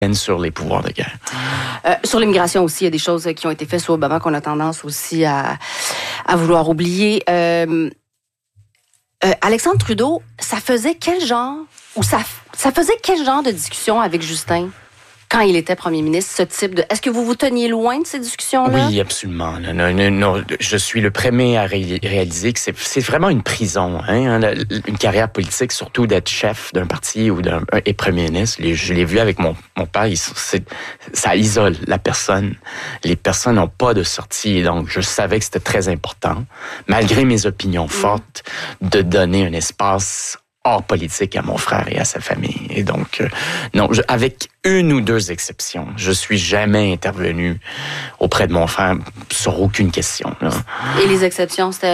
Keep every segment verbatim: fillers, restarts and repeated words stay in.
sur les pouvoirs de guerre. Euh, sur l'immigration aussi, il y a des choses qui ont été faites sous Obama qu'on a tendance aussi à, à vouloir oublier. Euh, euh, Alexandre Trudeau, ça faisait quel genre, ou ça, ça faisait quel genre de discussion avec Justin quand il était premier ministre, ce type de... Est-ce que vous vous teniez loin de ces discussions-là? Oui, absolument. Non, non, non, non, je suis le premier à ré- réaliser que c'est, c'est vraiment une prison, hein, la, une carrière politique, surtout d'être chef d'un parti ou d'un et premier ministre. Les, je l'ai vu avec mon, mon père, il, c'est, ça isole la personne. Les personnes n'ont pas de sortie, et donc je savais que c'était très important, malgré mes opinions fortes, mmh. de donner un espace hors politique à mon frère et à sa famille. Et donc, euh, non, je, avec une ou deux exceptions, je suis jamais intervenu auprès de mon frère sur aucune question. Là. Et les exceptions, c'était?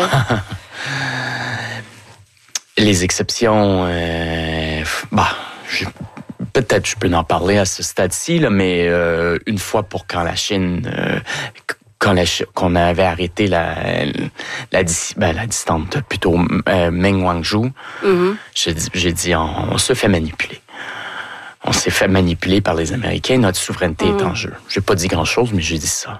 Les exceptions, euh, bah, je, peut-être je peux en parler à ce stade-ci, là, mais euh, une fois pour quand la Chine... Euh, Quand la, qu'on avait arrêté la la, ben, la dissidente plutôt euh, Meng Wanzhou, mm-hmm. j'ai, j'ai dit on, on se fait manipuler. On s'est fait manipuler par les Américains. Notre souveraineté mm. est en jeu. J'ai pas dit grand-chose, mais j'ai dit ça.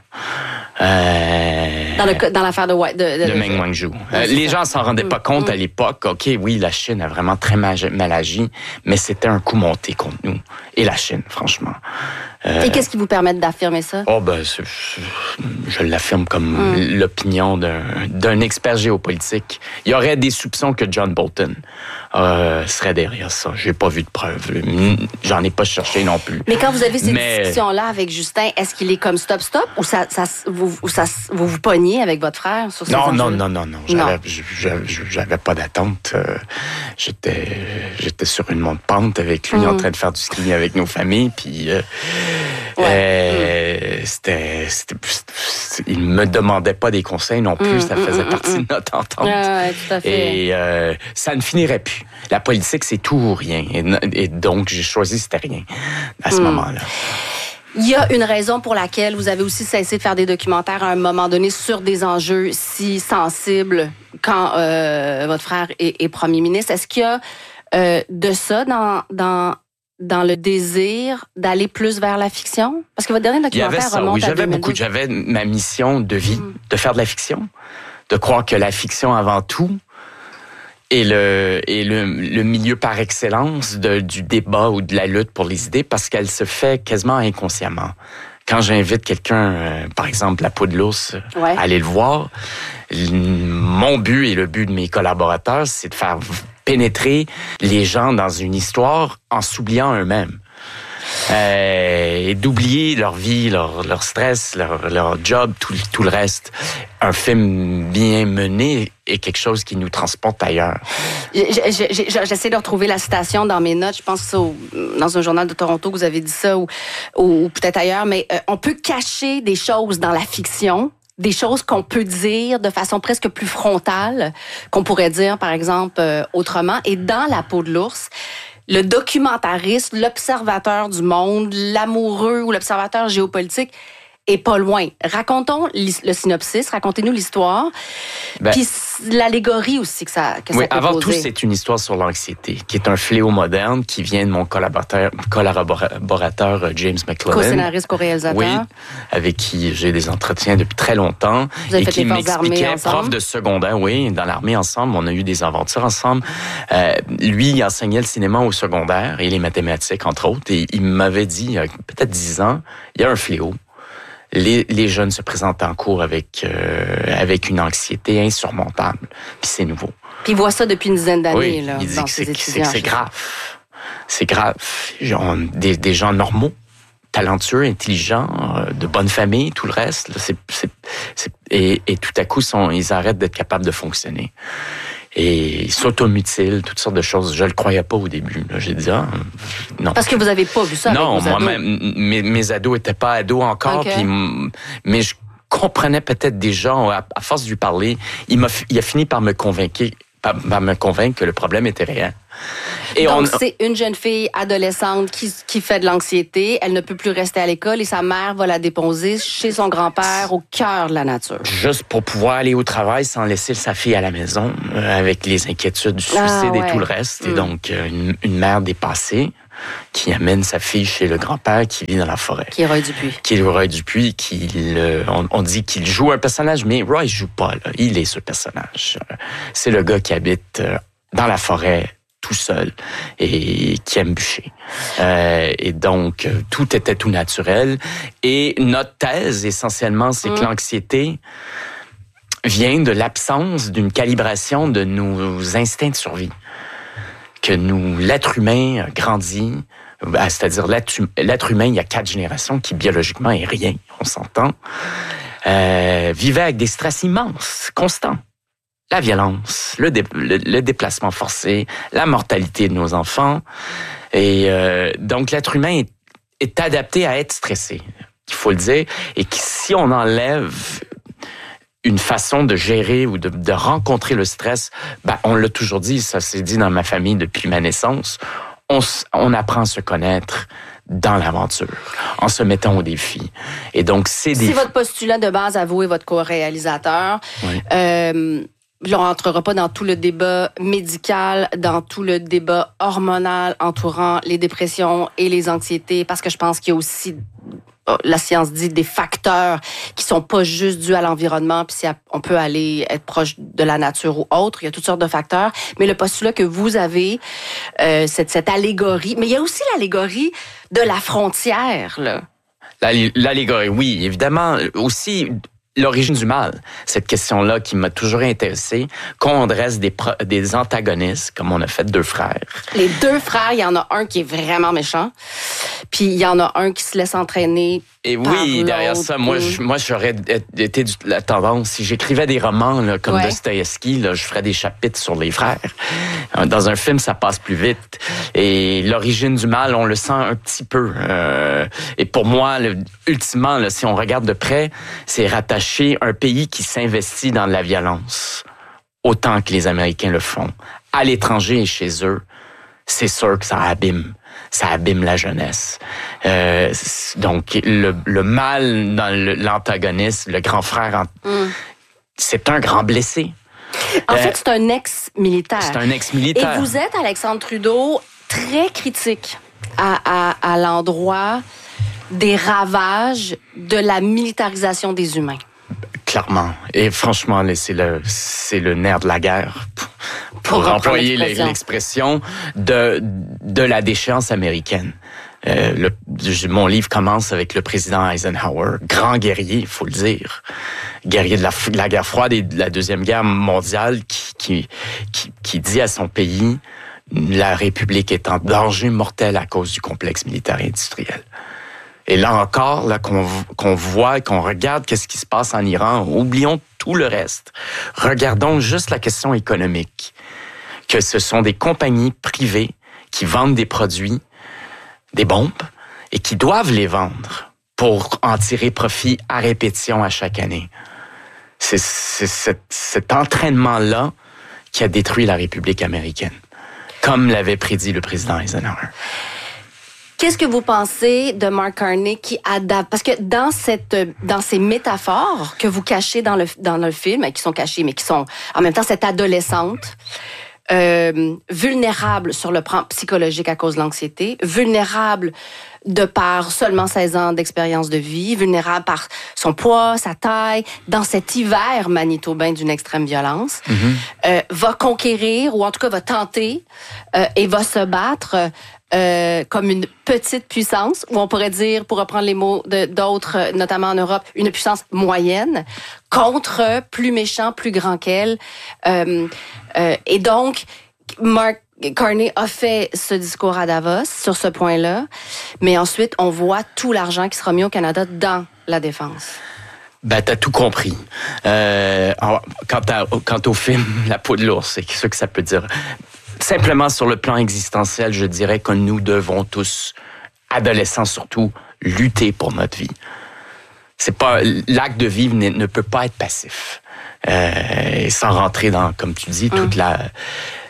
Euh, dans, le, dans l'affaire de, de, de, de Meng Wanzhou. Euh, les gens s'en rendaient pas compte mm. à l'époque. OK, oui, la Chine a vraiment très mal, mal agi, mais c'était un coup monté contre nous. Et la Chine, franchement. Euh, Et qu'est-ce qui vous permet d'affirmer ça? Oh, ben, c'est, je l'affirme comme mm. l'opinion d'un, d'un expert géopolitique. Il y aurait des soupçons que John Bolton euh, serait derrière ça. J'ai pas vu de preuves. J'en ai pas cherché non plus. Mais quand vous avez ces Mais... discussions-là avec Justin, est-ce qu'il est comme stop-stop ou ça, ça, vous, ou ça, vous vous pognez avec votre frère sur ces non, enjeux? Non, non, non, non. J'avais, j'avais, j'avais pas d'attente. J'étais, j'étais sur une monte pente avec lui mm. en train de faire du ski avec nos familles. Puis, euh, ouais. euh, mm. c'était, c'était, c'était, il me demandait pas des conseils non plus. Mm, ça faisait mm, partie mm, de notre entente. Ouais, tout à fait. Et euh, ça ne finirait plus. La politique, c'est tout ou rien. Et, et donc, j'ai choisi c'était rien à ce mm. moment-là. Il y a une raison pour laquelle vous avez aussi cessé de faire des documentaires à un moment donné sur des enjeux si sensibles quand euh, votre frère est, est premier ministre. Est-ce qu'il y a euh, de ça dans, dans, dans le désir d'aller plus vers la fiction? Parce que votre dernier documentaire il y avait ça, remonte oui, à j'avais deux mille douze. beaucoup. J'avais ma mission de vie, mm. de faire de la fiction, de croire que la fiction avant tout, et le et le, le milieu par excellence de, du débat ou de la lutte pour les idées, parce qu'elle se fait quasiment inconsciemment. Quand j'invite quelqu'un, euh, par exemple la peau de l'ours, ouais. à aller le voir, mon but et le but de mes collaborateurs, c'est de faire pénétrer les gens dans une histoire en s'oubliant eux-mêmes. Euh, et d'oublier leur vie, leur, leur stress, leur, leur job, tout, tout le reste. Un film bien mené est quelque chose qui nous transporte ailleurs. J'essaie de retrouver la citation dans mes notes. Je pense que c'est au, dans un journal de Toronto que vous avez dit ça, ou, ou peut-être ailleurs, mais euh, on peut cacher des choses dans la fiction, des choses qu'on peut dire de façon presque plus frontale, qu'on pourrait dire, par exemple, euh, autrement. Et dans La peau de l'ours, le documentariste, l'observateur du monde, l'amoureux ou l'observateur géopolitique est pas loin. Racontons le synopsis, racontez-nous l'histoire, ben, puis l'allégorie aussi que ça que oui, ça peut avant poser. tout, c'est une histoire sur l'anxiété, qui est un fléau moderne, qui vient de mon collaborateur, collaborateur James McLellan. Co-scénariste, co-réalisateur. Oui, avec qui j'ai des entretiens depuis très longtemps. Vous avez et fait qui les forces m'expliquait, armées prof de secondaire, oui, dans l'armée ensemble, on a eu des aventures ensemble. Euh, lui, il enseignait le cinéma au secondaire et les mathématiques, entre autres, et il m'avait dit, il y a peut-être dix ans, il y a un fléau. Les, les jeunes se présentent en cours avec euh, avec une anxiété insurmontable. Puis c'est nouveau. Puis il voit ça depuis une dizaine d'années. Oui, là, il dit dans que c'est, ses c'est, c'est grave. C'est grave. Genre, des, des gens normaux, talentueux, intelligents, euh, de bonne famille, tout le reste. Là, c'est, c'est, c'est, et, et tout à coup, sont, ils arrêtent d'être capables de fonctionner. Et ils s'automutilent, toutes sortes de choses. Je le croyais pas au début. Là. J'ai dit, ah, non. Parce que vous avez pas vu ça avec non, vos ados. Non, mes, mes ados étaient pas ados encore. Okay. Puis, mais je comprenais peut-être déjà, à, à force de lui parler, il, m'a, il a fini par me convaincre, par, par me convaincre que le problème était réel. Et Donc, on... c'est une jeune fille adolescente qui, qui fait de l'anxiété. Elle ne peut plus rester à l'école et sa mère va la déposer chez son grand-père au cœur de la nature. Juste pour pouvoir aller au travail sans laisser sa fille à la maison, euh, avec les inquiétudes du suicide ah, ouais. et tout le reste. Mm. Et donc, euh, une, une mère dépassée qui amène sa fille chez le grand-père qui vit dans la forêt. Qui est Roy Dupuis. Qui est Roy Dupuis, qui le, on, on dit qu'il joue un personnage, mais Roy ne joue pas, là. Il est ce personnage. C'est le gars qui habite dans la forêt tout seul et qui aime bûcher. Euh, et donc, tout était tout naturel. Et notre thèse, essentiellement, c'est mmh. que l'anxiété vient de l'absence d'une calibration de nos instincts de survie. Que nous, l'être humain grandit, c'est-à-dire l'être, l'être humain, il y a quatre générations qui biologiquement est rien, on s'entend, euh, vivait avec des stress immenses, constants. La violence, le, dé, le, le déplacement forcé, la mortalité de nos enfants. Et euh, donc, l'être humain est, est adapté à être stressé, il faut le dire, et que si on enlève une façon de gérer ou de, de rencontrer le stress, ben, on l'a toujours dit, ça s'est dit dans ma famille depuis ma naissance, on, on apprend à se connaître dans l'aventure, en se mettant au défi. Et donc, c'est des... C'est votre postulat de base à vous et votre co-réalisateur. Oui. Euh, on rentrera pas dans tout le débat médical, dans tout le débat hormonal entourant les dépressions et les anxiétés, parce que je pense qu'il y a aussi... La science dit des facteurs qui sont pas juste dus à l'environnement, puis si on peut aller être proche de la nature ou autre, il y a toutes sortes de facteurs. Mais le postulat que vous avez, euh, cette, cette allégorie, mais il y a aussi l'allégorie de la frontière, là. L'allégorie, oui, évidemment. Aussi, l'origine du mal, cette question-là qui m'a toujours intéressé, qu'on dresse des, pro- des antagonistes, comme on a fait deux frères. Les deux frères, il y en a un qui est vraiment méchant, puis il y en a un qui se laisse entraîner. Et oui, derrière ça, moi, je, moi, j'aurais été de la tendance. Si j'écrivais des romans là, comme ouais. Dostoïevski, là, je ferais des chapitres sur les frères. Dans un film, ça passe plus vite. Et l'origine du mal, on le sent un petit peu. Euh, et pour moi, le, ultimement, là, si on regarde de près, c'est rattacher un pays qui s'investit dans la violence, autant que les Américains le font, à l'étranger et chez eux. C'est sûr que ça abîme. Ça abîme la jeunesse. Euh, donc, le, le mal dans le, l'antagoniste, le grand frère, mm. c'est un grand blessé. En euh, fait, c'est un ex-militaire. C'est un ex-militaire. Et vous êtes, Alexandre Trudeau, très critique à, à, à l'endroit des ravages de la militarisation des humains. Clairement. Et franchement, c'est le, c'est le nerf de la guerre. Pour, pour employer l'expression, l'expression de, de la déchéance américaine. Euh, le, mon livre commence avec le président Eisenhower, grand guerrier, il faut le dire, guerrier de la, de la guerre froide et de la Deuxième Guerre mondiale, qui, qui, qui, qui dit à son pays, la République est en danger mortel à cause du complexe militaire et industriel. Et là encore, là qu'on, qu'on voit, qu'on regarde qu'est-ce qui se passe en Iran, oublions tout le reste. Regardons juste la question économique. Que ce sont des compagnies privées qui vendent des produits, des bombes, et qui doivent les vendre pour en tirer profit à répétition à chaque année. C'est, c'est cet, cet entraînement-là qui a détruit la République américaine, comme l'avait prédit le président Eisenhower. Qu'est-ce que vous pensez de Mark Carney qui adapte, parce que dans cette, dans ces métaphores que vous cachez dans le, dans le film, qui sont cachées, mais qui sont en même temps cette adolescente, euh, vulnérable sur le plan psychologique à cause de l'anxiété, vulnérable de par seulement seize ans d'expérience de vie, vulnérable par son poids, sa taille, dans cet hiver manitobain d'une extrême violence, mm-hmm. euh, va conquérir, ou en tout cas va tenter, euh, et va se battre Euh, comme une petite puissance, ou on pourrait dire, pour reprendre les mots de, d'autres, notamment en Europe, une puissance moyenne, contre plus méchant, plus grand qu'elle. Euh, euh, et donc, Mark Carney a fait ce discours à Davos sur ce point-là, mais ensuite, on voit tout l'argent qui sera mis au Canada dans la défense. Ben, t'as tout compris. Euh, quant, à, quant au film La peau de l'ours, c'est ce que ça peut dire. Simplement sur le plan existentiel, je dirais que nous devons tous, adolescents surtout, lutter pour notre vie. C'est pas l'acte de vivre ne, ne peut pas être passif. Euh, sans rentrer dans, comme tu dis, toute la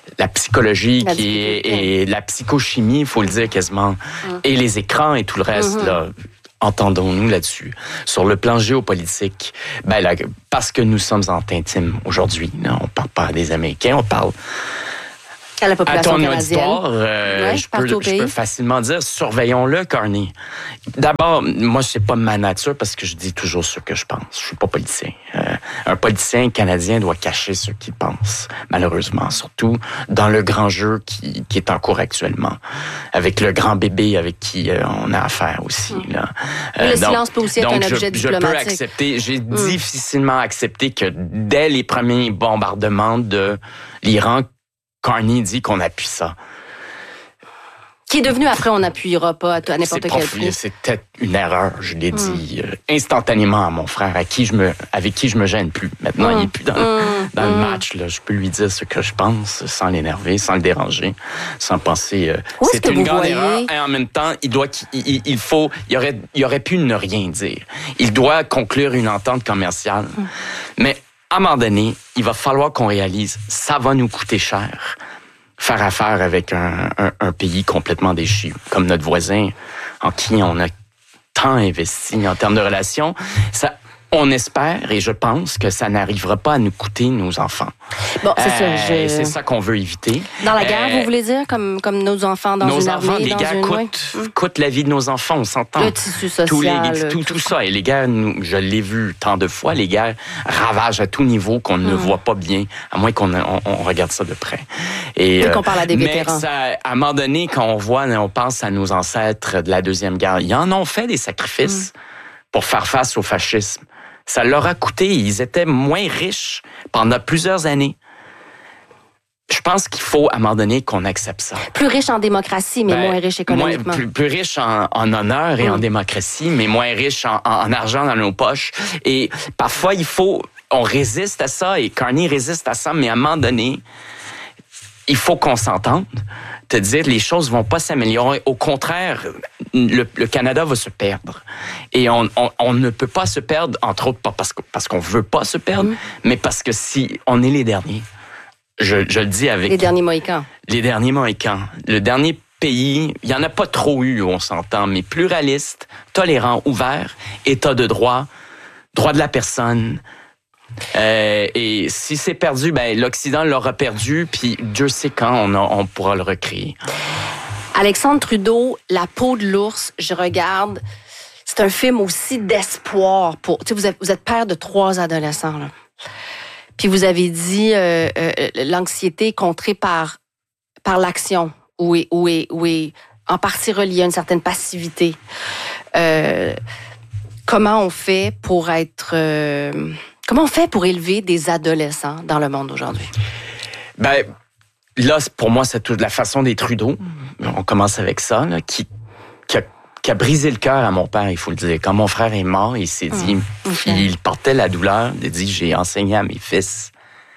la psychologie la qui est, et la psychochimie, il faut le dire quasiment, mmh. et les écrans et tout le reste, mmh. là, entendons-nous là-dessus. Sur le plan géopolitique, ben là, parce que nous sommes en intime aujourd'hui, là, on parle pas des Américains, on parle à la population à ton canadienne. auditoire, euh, ouais, je, peux, je peux facilement dire, surveillons-le, Carney. D'abord, moi, c'est pas ma nature parce que je dis toujours ce que je pense. Je suis pas politicien. Euh, un politicien canadien doit cacher ce qu'il pense, malheureusement, surtout dans le grand jeu qui, qui est en cours actuellement, avec le grand bébé avec qui euh, on a affaire aussi. Mmh. Là. Euh, le donc, silence peut aussi être un objet je, diplomatique. Je peux accepter, j'ai mmh. difficilement accepté que dès les premiers bombardements de l'Iran, Carney dit qu'on appuie ça. Qui est devenu après, on n'appuiera pas à, à n'importe quel prix. C'était une erreur, je l'ai mm. dit euh, instantanément à mon frère, à qui je me, avec qui je me gêne plus. Maintenant, mm. il est plus dans, mm. dans mm. le match. Là. Je peux lui dire ce que je pense sans l'énerver, sans le déranger, sans penser. Euh, c'est une grande voyez? erreur. Et en même temps, il doit, il, il faut, il aurait, il aurait pu ne rien dire. Il doit conclure une entente commerciale, mm. mais à un moment donné, il va falloir qu'on réalise, ça va nous coûter cher, faire affaire avec un, un, un pays complètement déchu, comme notre voisin, en qui on a tant investi en termes de relations. Ça, on espère, et je pense que ça n'arrivera pas à nous coûter nos enfants. Bon, c'est euh, ça. Je... C'est ça qu'on veut éviter. Dans la guerre, euh, vous voulez dire, comme, comme nos enfants dans nos une enfants, armée, les dans guerres une... coûtent, oui. coûtent la vie de nos enfants, on s'entend. Le tissu social. Tous les, tout, tout, tout ça. Et les guerres, nous, je l'ai vu tant de fois, les guerres ravagent à tout niveau qu'on ne mmh. voit pas bien, à moins qu'on on, on regarde ça de près. Et euh, qu'on parle à des vétérans. Mais ça, à un moment donné, quand on voit, on pense à nos ancêtres de la Deuxième Guerre, ils en ont fait des sacrifices mmh. pour faire face au fascisme. Ça leur a coûté. Ils étaient moins riches pendant plusieurs années. Je pense qu'il faut, à un moment donné, qu'on accepte ça. Plus riche en démocratie, mais ben, moins riche économiquement. Moins, plus, plus riche en, en honneur et mmh. en démocratie, mais moins riche en, en argent dans nos poches. Et parfois, il faut... On résiste à ça, et Carney résiste à ça, mais à un moment donné, il faut qu'on s'entende. Te dire, les choses vont pas s'améliorer. Au contraire, le, le Canada va se perdre. Et on, on, on ne peut pas se perdre, entre autres, pas parce, que, parce qu'on veut pas se perdre, mmh. mais parce que si on est les derniers, je, je le dis avec... Les derniers Mohicans. Les derniers Mohicans. Le dernier pays, il y en a pas trop eu, on s'entend, mais pluraliste, tolérant, ouvert, État de droit, droit de la personne... Euh, et si c'est perdu, ben l'Occident l'aura perdu, puis Dieu sait quand on, a, on pourra le recréer. Alexandre Trudeau, La peau de l'ours, je regarde. C'est un film aussi d'espoir. Pour, tu sais, vous êtes, vous êtes père de trois adolescents, là. Puis vous avez dit euh, euh, l'anxiété contrée par par l'action, ou est, ou est, ou est en partie reliée à une certaine passivité. Euh, comment on fait pour être euh, Comment on fait pour élever des adolescents dans le monde aujourd'hui? Ben, là, pour moi, c'est toute la façon des Trudeau. Mmh. On commence avec ça, là, qui, qui, a, qui a brisé le cœur à mon père, il faut le dire. Quand mon frère est mort, il s'est dit, mmh. okay. il portait la douleur, il a dit, j'ai enseigné à mes fils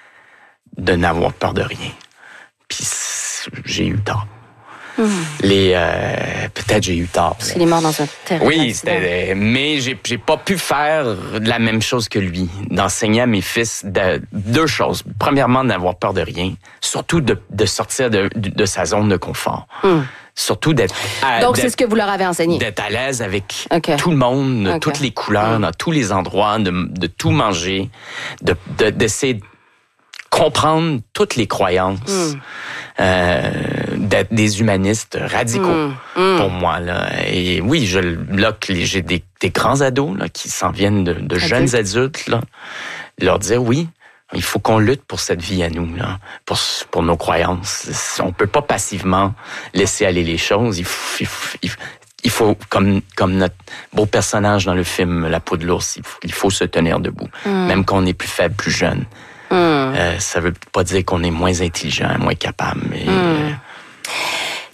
de n'avoir peur de rien. Puis j'ai eu tort. Mmh. Les euh, peut-être j'ai eu tort. Parce qu'il est mort dans un terrible Oui, c'était, mais j'ai j'ai pas pu faire la même chose que lui, d'enseigner à mes fils de, deux choses. Premièrement, d'avoir peur de rien, surtout de, de sortir de, de, de sa zone de confort. Mmh. Surtout d'être à, Donc d'être, c'est ce que vous leur avez enseigné. D'être à l'aise avec okay. tout le monde, okay. toutes les couleurs, mmh. dans tous les endroits, de, de tout manger, de, de d'essayer de comprendre toutes les croyances. Mmh. Euh, d'être des humanistes radicaux mmh, mmh. pour moi. Là. Et oui, je, là, j'ai des, des grands ados là, qui s'en viennent de, de jeunes adultes. Là, leur dire oui, il faut qu'on lutte pour cette vie à nous, là, pour, pour nos croyances. On peut pas passivement laisser aller les choses. Il faut, il faut, il faut, il faut comme, comme notre beau personnage dans le film La peau de l'ours, il faut, il faut se tenir debout, mmh. même qu'on est plus faible, plus jeune. Mmh. Euh, ça veut pas dire qu'on est moins intelligent, moins capable. Mais, mmh.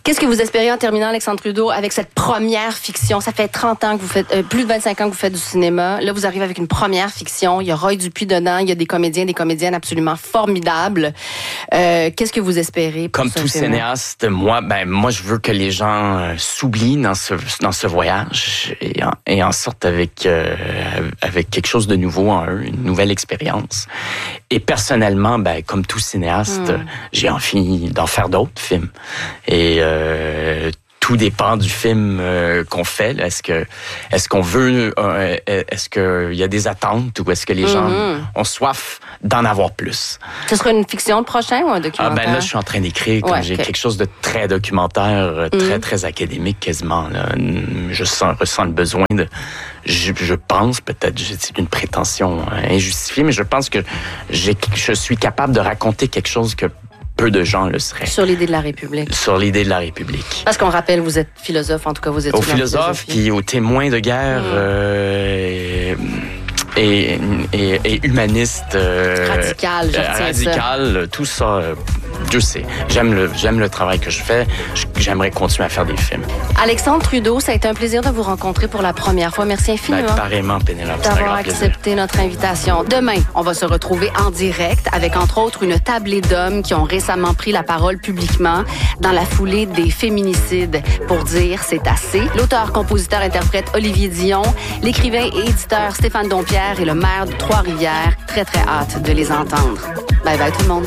Qu'est-ce que vous espérez en terminant, Alexandre Trudeau, avec cette première fiction? Ça fait trente ans que vous faites, euh, plus de vingt-cinq ans que vous faites du cinéma. Là, vous arrivez avec une première fiction. Il y a Roy Dupuis dedans. Il y a des comédiens, des comédiennes absolument formidables. Euh, qu'est-ce que vous espérez pour Comme ce tout film? cinéaste, moi, ben, moi, je veux que les gens euh, s'oublient dans ce, dans ce voyage et en, et en sortent avec, euh, avec quelque chose de nouveau en eux, une nouvelle expérience. Et personnellement, ben, comme tout cinéaste, mm. j'ai envie d'en faire d'autres films. Et euh, tout dépend du film euh, qu'on fait. Là. Est-ce que, est-ce qu'on veut, euh, est-ce qu'il y a des attentes ou est-ce que les mm-hmm. gens ont soif d'en avoir plus? Ce sera une fiction le prochain ou un documentaire? Ah ben là, je suis en train d'écrire. Comme ouais, j'ai okay. quelque chose de très documentaire, très, mm. très académique quasiment. Là. Je sens, ressens le besoin de... Je, je pense, peut-être, c'est une prétention injustifiée, mais je pense que j'ai, je suis capable de raconter quelque chose que peu de gens le seraient. Sur l'idée de la République. Sur l'idée de la République. Parce qu'on rappelle, vous êtes philosophe, en tout cas, vous êtes au philosophe, puis aux témoins de guerre mmh. euh, et, et, et humaniste. Euh, radical, je retiens radical, ça. Tout ça, euh, Dieu sait. J'aime le, j'aime le travail que je fais. J'aimerais continuer à faire des films. Alexandre Trudeau, ça a été un plaisir de vous rencontrer pour la première fois. Merci infiniment. Ben, pareillement, Pénélope. D'avoir accepté notre invitation. Demain, on va se retrouver en direct avec, entre autres, une tablée d'hommes qui ont récemment pris la parole publiquement dans la foulée des féminicides pour dire c'est assez. L'auteur, compositeur, interprète Olivier Dion, l'écrivain et éditeur Stéphane Dompierre et le maire de Trois-Rivières. Très, très hâte de les entendre. Bye bye tout le monde.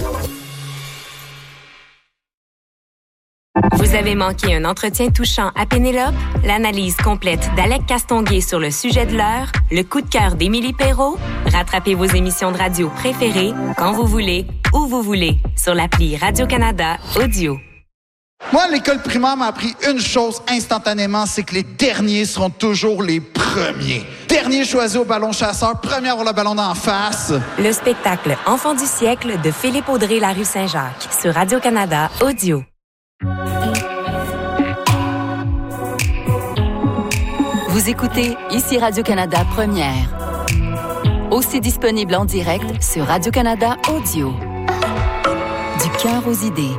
Vous avez manqué un entretien touchant à Pénélope? L'analyse complète d'Alec Castonguay sur le sujet de l'heure? Le coup de cœur d'Émilie Perrault? Rattrapez vos émissions de radio préférées quand vous voulez, où vous voulez, sur l'appli Radio-Canada Audio. Moi, l'école primaire m'a appris une chose instantanément, c'est que les derniers seront toujours les premiers. Dernier choisi au ballon chasseur, premier à avoir le ballon d'en face. Le spectacle Enfant du siècle de Philippe Audrey, la rue Saint-Jacques, sur Radio-Canada Audio. Vous écoutez ici Radio-Canada Première. Aussi disponible en direct sur Radio-Canada Audio. Du cœur aux idées.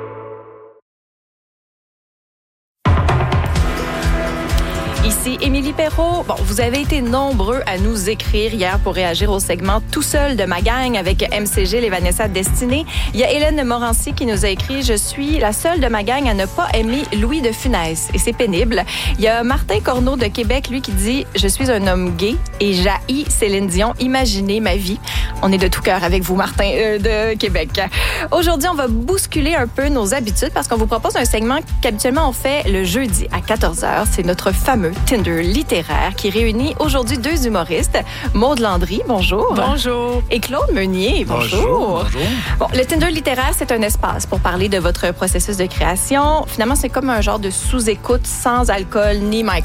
Ici Émilie Perrault. Bon, vous avez été nombreux à nous écrire hier pour réagir au segment Tout seul de ma gang avec M C G, les Vanessa Destinée. Il y a Hélène de Morancy qui nous a écrit « Je suis la seule de ma gang à ne pas aimer Louis de Funès. » Et c'est pénible. Il y a Martin Corneau de Québec, lui, qui dit « Je suis un homme gay et j'haïs Céline Dion. Imaginez ma vie. » On est de tout cœur avec vous, Martin euh, de Québec. Aujourd'hui, on va bousculer un peu nos habitudes parce qu'on vous propose un segment qu'habituellement on fait le jeudi à quatorze heures. C'est notre fameux Tinder littéraire qui réunit aujourd'hui deux humoristes. Maude Landry, bonjour. Bonjour. Et Claude Meunier, bonjour. Bonjour. bonjour. Bon, le Tinder littéraire, c'est un espace pour parler de votre processus de création. Finalement, c'est comme un genre de sous-écoute sans alcool ni Mike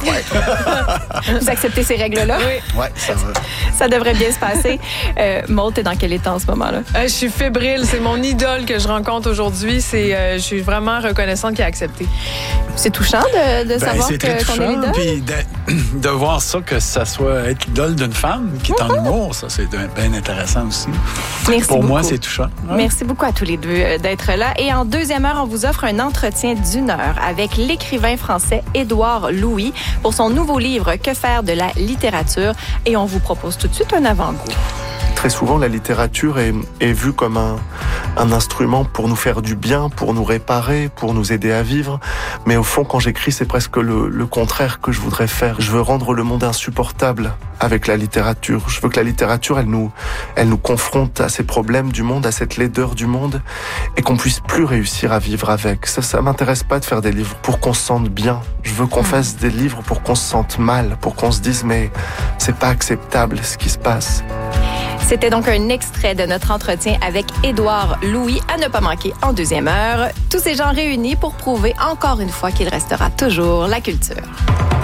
Ward. Vous acceptez ces règles-là? Oui. Oui, ça va. Ça devrait bien se passer. Euh, Maude, t'es dans quel état en ce moment-là? Euh, je suis fébrile. C'est mon idole que je rencontre aujourd'hui. C'est, euh, je suis vraiment reconnaissante qu'il a accepté. C'est touchant de, de ben, savoir c'est très que, qu'on touchant, est l'idole. Puis de, de voir ça, que ça soit être l'idole d'une femme qui est en humour, ça, c'est bien intéressant aussi. Merci Pour beaucoup. moi, c'est touchant. Ouais. Merci beaucoup à tous les deux euh, d'être là. Et en deuxième heure, on vous offre un entretien d'une heure avec l'écrivain français Édouard Louis pour son nouveau livre « Que faire de la littérature ». Et on vous propose tout de suite un avant-goût. Très souvent, la littérature est, est vue comme un, un instrument pour nous faire du bien, pour nous réparer, pour nous aider à vivre. Mais au fond, quand j'écris, c'est presque le, le contraire que je voudrais faire. Je veux rendre le monde insupportable avec la littérature. Je veux que la littérature, elle nous, elle nous confronte à ces problèmes du monde, à cette laideur du monde, et qu'on puisse plus réussir à vivre avec. Ça, ça m'intéresse pas de faire des livres pour qu'on se sente bien. Je veux qu'on fasse des livres pour qu'on se sente mal, pour qu'on se dise, mais c'est pas acceptable ce qui se passe. C'était donc un extrait de notre entretien avec Édouard Louis à ne pas manquer en deuxième heure. Tous ces gens réunis pour prouver encore une fois qu'il restera toujours la culture.